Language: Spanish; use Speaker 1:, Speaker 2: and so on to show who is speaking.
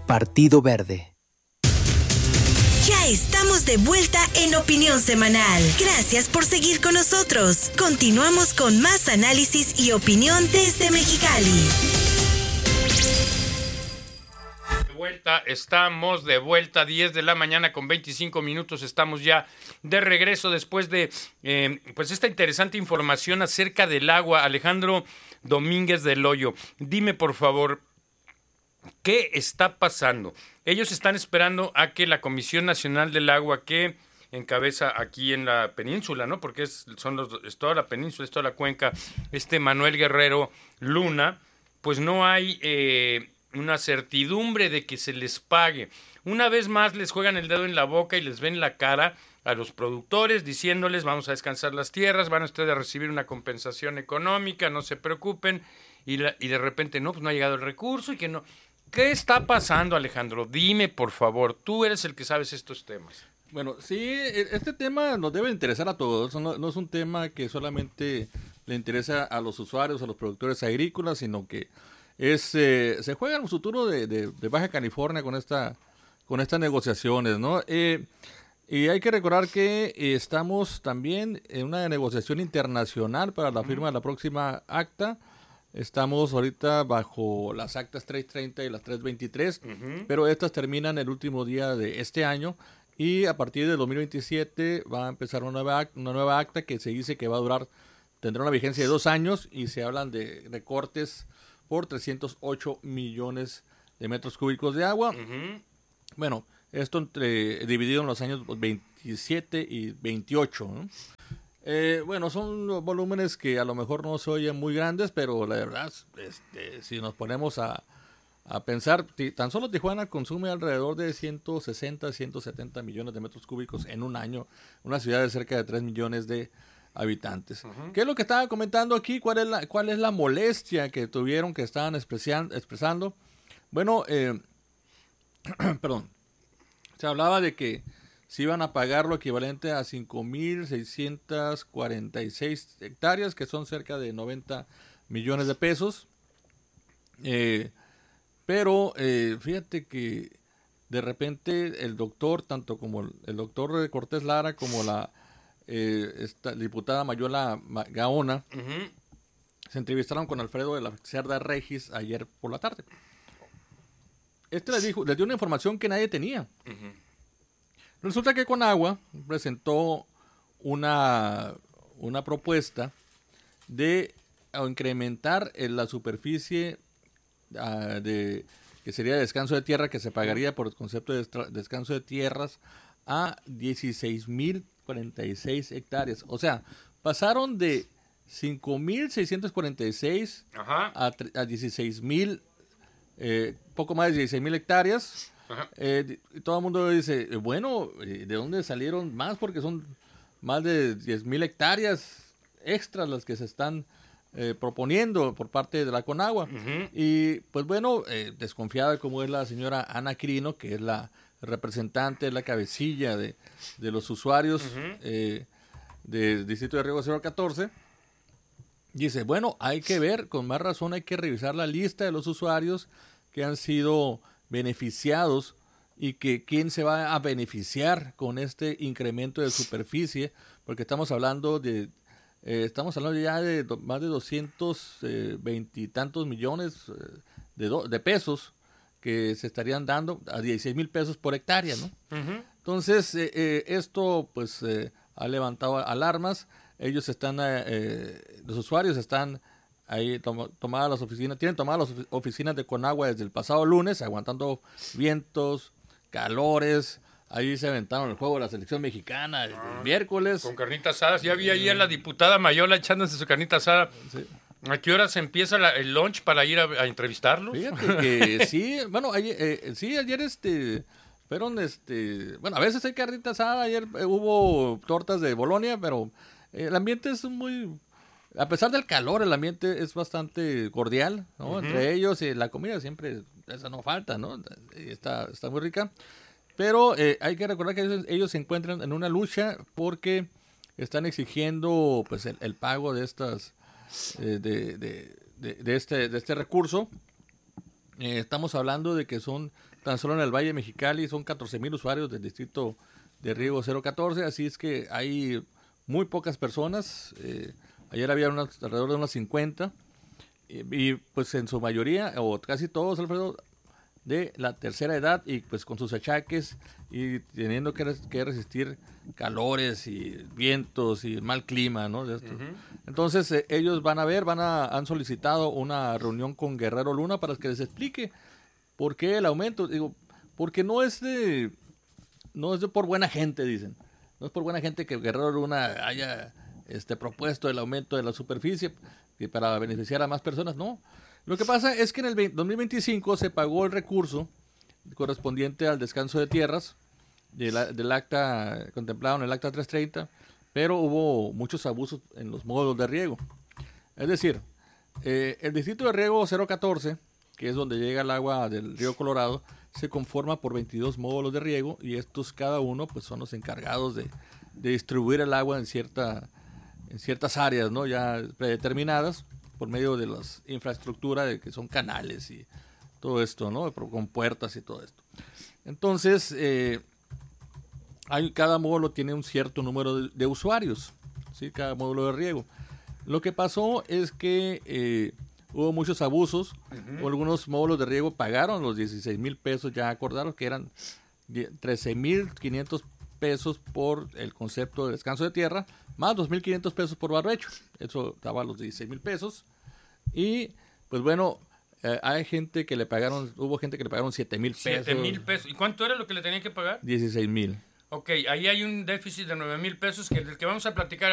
Speaker 1: Partido Verde.
Speaker 2: Ya estamos de vuelta en Opinión Semanal. Gracias por seguir con nosotros. Continuamos con más análisis y opinión desde Mexicali.
Speaker 3: Estamos de vuelta, 10 de la mañana con 25 minutos, estamos ya de regreso después de pues esta interesante información acerca del agua. Alejandro Domínguez del Hoyo, dime por favor, ¿qué está pasando? Ellos están esperando a que la Comisión Nacional del Agua, que encabeza aquí en la península, ¿no? Porque es toda la península, es toda la cuenca, Manuel Guerrero Luna, pues no hay una certidumbre de que se les pague. Una vez más les juegan el dedo en la boca y les ven la cara a los productores diciéndoles: vamos a descansar las tierras, van ustedes a recibir una compensación económica, no se preocupen, y de repente no, pues no ha llegado el recurso y que no. ¿Qué está pasando, Alejandro? Dime, por favor, tú eres el que sabes estos temas.
Speaker 4: Bueno, sí, este tema nos debe interesar a todos, no es un tema que solamente le interesa a los usuarios, a los productores agrícolas, sino que se juega en el futuro de Baja California con estas negociaciones, ¿no? Y hay que recordar que estamos también en una negociación internacional para la firma de la próxima acta. Estamos ahorita bajo las actas 330 y las 323, pero estas terminan el último día de este año y a partir de 2027 va a empezar una nueva acta que se dice que tendrá una vigencia de 2 años y se hablan de recortes por 308 millones de metros cúbicos de agua. Bueno, esto dividido en los años 27 y 28, ¿no? Bueno, son volúmenes que a lo mejor no se oyen muy grandes, pero la verdad, si nos ponemos a pensar, tan solo Tijuana consume alrededor de 160, 170 millones de metros cúbicos en un año, una ciudad de cerca de 3 millones de habitantes. ¿Qué es lo que estaba comentando aquí? ¿Cuál es la molestia que tuvieron, que estaban expresando? Bueno, perdón, se hablaba de que se iban a pagar lo equivalente a 5,646 hectáreas, que son cerca de 90 millones de pesos. Pero fíjate que de repente el doctor, tanto como el doctor Cortés Lara, como la esta diputada Mayela Gaona, se entrevistaron con Alfredo de la Cerda Regis ayer por la tarde. Les dio una información que nadie tenía. Resulta que Conagua presentó una propuesta de incrementar la superficie que sería descanso de tierra, que se pagaría por el concepto de descanso de tierras, a 16,046 hectáreas. O sea, pasaron de 5,646 a 16,000, poco más de 16,000 hectáreas. Todo el mundo dice, bueno, ¿de dónde salieron más? Porque son más de 10,000 hectáreas extras las que se están proponiendo por parte de la Conagua. Y pues bueno, desconfiada como es la señora Ana Quirino, que es la representante, la cabecilla de los usuarios del Distrito de Riego 014, dice, bueno, hay que ver, con más razón hay que revisar la lista de los usuarios que han sido beneficiados y que quién se va a beneficiar con este incremento de superficie, porque estamos hablando ya de más de 220 y tantos millones de pesos que se estarían dando a 16,000 pesos por hectárea, ¿no? Entonces, esto pues ha levantado alarmas. Ellos están, los usuarios están ahí tienen tomadas las oficinas de Conagua desde el pasado lunes, aguantando vientos, calores. Ahí se aventaron el juego de la selección mexicana el miércoles.
Speaker 3: Con carnitas asadas. Ya vi ahí a la diputada Mayela echándose su carnita asada. Sí. ¿A qué hora se empieza el lunch para ir a entrevistarlos?
Speaker 4: Fíjate que sí, bueno, ayer fueron, bueno, a veces hay carnita asada, ayer hubo tortas de Bolonia, pero el ambiente es a pesar del calor, el ambiente es bastante cordial, ¿no? Entre ellos, la comida siempre, esa no falta, ¿no? Está muy rica. Pero hay que recordar que ellos se encuentran en una lucha porque están exigiendo pues el pago de estas de este recurso. Estamos hablando de que son, tan solo en el Valle de Mexicali, son 14,000 usuarios del distrito de riego 014, así es que hay muy pocas personas. Ayer había alrededor de unas 50, y pues en su mayoría, o casi todos, Alfredo, de la tercera edad, y pues con sus achaques y teniendo que resistir calores y vientos y mal clima, ¿no? Entonces ellos han solicitado una reunión con Guerrero Luna para que les explique por qué el aumento. Digo, porque no es de por buena gente, dicen. No es por buena gente que Guerrero Luna haya propuesto el aumento de la superficie para beneficiar a más personas, no. Lo que pasa es que en el 2025 se pagó el recurso correspondiente al descanso de tierras del acta contemplado en el acta 330, pero hubo muchos abusos en los módulos de riego. Es decir, el distrito de riego 014, que es donde llega el agua del río Colorado, se conforma por 22 módulos de riego, y estos cada uno pues son los encargados de distribuir el agua en ciertas áreas, ¿no? Ya predeterminadas por medio de las infraestructuras que son canales y todo esto, ¿no? Con puertas y todo esto. Entonces, cada módulo tiene un cierto número de usuarios, ¿sí? Cada módulo de riego. Lo que pasó es que hubo muchos abusos. Algunos módulos de riego pagaron los 16,000 pesos, ya acordaron que eran 13,500 pesos por el concepto de descanso de tierra, más 2,500 pesos por barbecho. Eso daba los 16,000 pesos. Y pues bueno, hubo gente que le pagaron 7,000 pesos.
Speaker 3: 7,000 pesos. ¿Y cuánto era lo que le tenían que pagar?
Speaker 4: 16,000.
Speaker 3: Ok, ahí hay un déficit de 9,000 pesos del que vamos a platicar